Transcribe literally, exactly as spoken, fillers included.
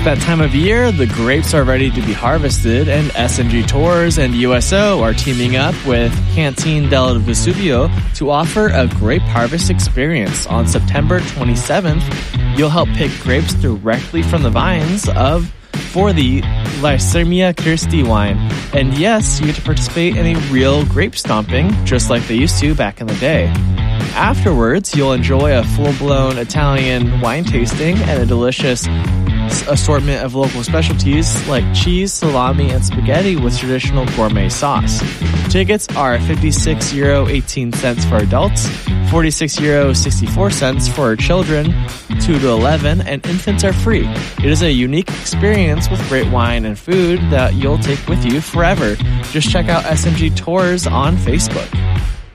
that time of year, the grapes are ready to be harvested, and S M G Tours and U S O are teaming up with Canteen del Vesuvio to offer a grape harvest experience. On September twenty-seventh, you'll help pick grapes directly from the vines of for the Lycemia Christi wine. And yes, you get to participate in a real grape stomping, just like they used to back in the day. Afterwards, you'll enjoy a full-blown Italian wine tasting and a delicious assortment of local specialties like cheese, salami, and spaghetti with traditional gourmet sauce. Tickets are fifty-six euro eighteen cents for adults, forty-six euro sixty-four cents for children two to eleven, and infants are free. It is a unique experience with great wine and food that you'll take with you forever. Just check out S M G Tours on Facebook.